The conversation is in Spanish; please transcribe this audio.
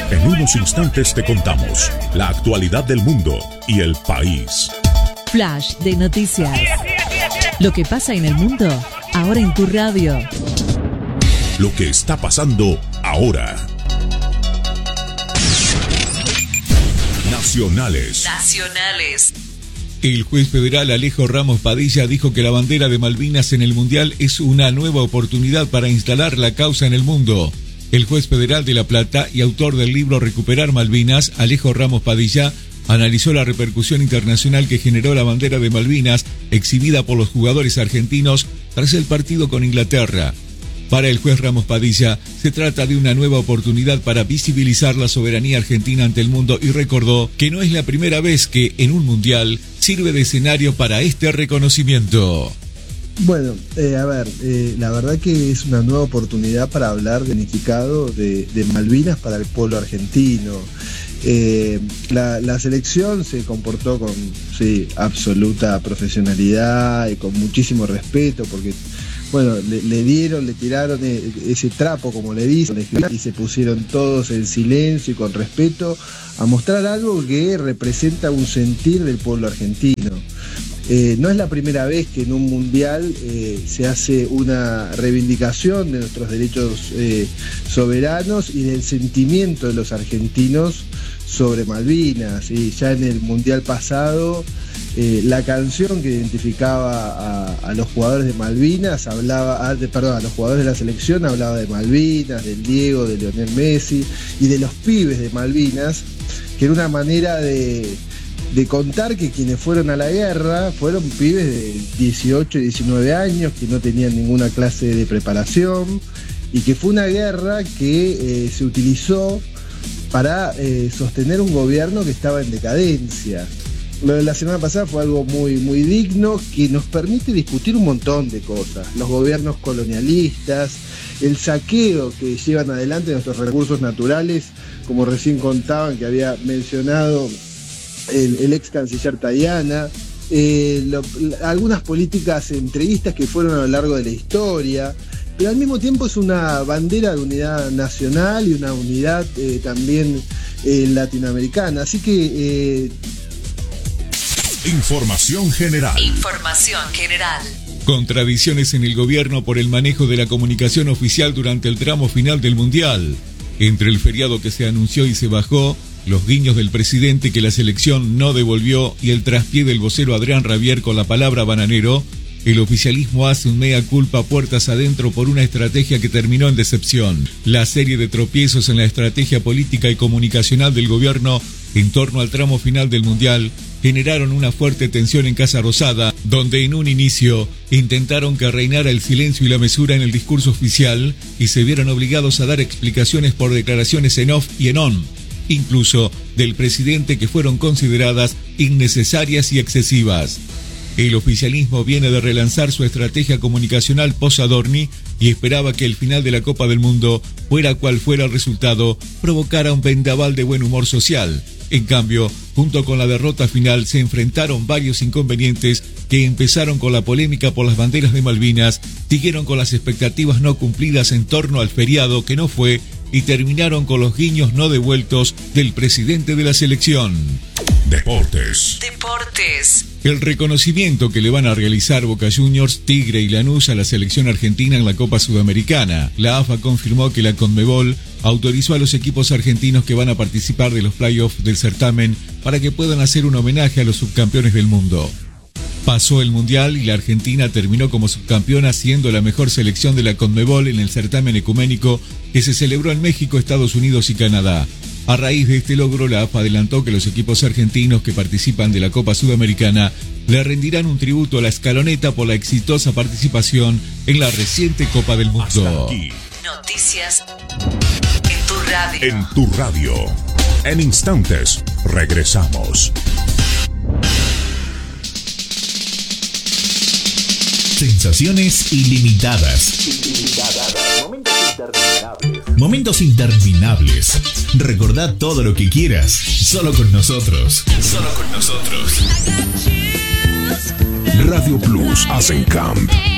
En unos instantes te contamos la actualidad del mundo y el país. Flash de noticias. Lo que pasa en el mundo, ahora en tu radio. Lo que está pasando ahora. Nacionales. El juez federal Alejo Ramos Padilla dijo que la bandera de Malvinas en el Mundial es una nueva oportunidad para instalar la causa en el mundo. El juez federal de La Plata y autor del libro Recuperar Malvinas, Alejo Ramos Padilla, analizó la repercusión internacional que generó la bandera de Malvinas exhibida por los jugadores argentinos tras el partido con Inglaterra. Para el juez Ramos Padilla, se trata de una nueva oportunidad para visibilizar la soberanía argentina ante el mundo y recordó que no es la primera vez que en un mundial sirve de escenario para este reconocimiento. Bueno, la verdad que es una nueva oportunidad para hablar de significado de Malvinas para el pueblo argentino. La selección se comportó con absoluta profesionalidad y con muchísimo respeto, porque bueno, le tiraron ese trapo, como le dicen, y se pusieron todos en silencio y con respeto a mostrar algo que representa un sentir del pueblo argentino. No es la primera vez que en un mundial se hace una reivindicación de nuestros derechos soberanos y del sentimiento de los argentinos sobre Malvinas. Ya en el mundial pasado, la canción que identificaba a los jugadores de Malvinas a los jugadores de la selección hablaba de Malvinas, del Diego, de Lionel Messi y de los pibes de Malvinas, que era una manera de contar que quienes fueron a la guerra fueron pibes de 18 y 19 años que no tenían ninguna clase de preparación y que fue una guerra que se utilizó para sostener un gobierno que estaba en decadencia. Lo de la semana pasada fue algo muy, muy digno que nos permite discutir un montón de cosas. Los gobiernos colonialistas, el saqueo que llevan adelante nuestros recursos naturales, como recién contaban que había mencionado el ex canciller Tajana, algunas políticas entreguistas que fueron a lo largo de la historia, pero al mismo tiempo es una bandera de unidad nacional y una unidad también latinoamericana. Así que Información general. Contradicciones en el gobierno por el manejo de la comunicación oficial durante el tramo final del Mundial. Entre el feriado que se anunció y se bajó, los guiños del presidente que la selección no devolvió y el traspié del vocero Adrián Rabier con la palabra bananero, el oficialismo hace un mea culpa puertas adentro por una estrategia que terminó en decepción. La serie de tropiezos en la estrategia política y comunicacional del gobierno en torno al tramo final del Mundial generaron una fuerte tensión en Casa Rosada, donde en un inicio intentaron que reinara el silencio y la mesura en el discurso oficial y se vieron obligados a dar explicaciones por declaraciones en off y en on, incluso del presidente, que fueron consideradas innecesarias y excesivas. El oficialismo viene de relanzar su estrategia comunicacional post-Adorni y esperaba que el final de la Copa del Mundo, fuera cual fuera el resultado, provocara un vendaval de buen humor social. En cambio, junto con la derrota final, se enfrentaron varios inconvenientes que empezaron con la polémica por las banderas de Malvinas, siguieron con las expectativas no cumplidas en torno al feriado que no fue y terminaron con los guiños no devueltos del presidente de la selección. Deportes. El reconocimiento que le van a realizar Boca Juniors, Tigre y Lanús a la selección argentina en la Copa Sudamericana. La AFA confirmó que la Conmebol autorizó a los equipos argentinos que van a participar de los playoffs del certamen para que puedan hacer un homenaje a los subcampeones del mundo. Pasó el Mundial y la Argentina terminó como subcampeona, siendo la mejor selección de la Conmebol en el certamen ecuménico que se celebró en México, Estados Unidos y Canadá. A raíz de este logro, la AFA adelantó que los equipos argentinos que participan de la Copa Sudamericana le rendirán un tributo a la escaloneta por la exitosa participación en la reciente Copa del Mundo. Hasta aquí. Noticias en tu radio. En tu radio. En instantes, regresamos. Sensaciones ilimitadas. Momentos interminables. Recordá todo lo que quieras. Solo con nosotros. Radio Plus Asencamp.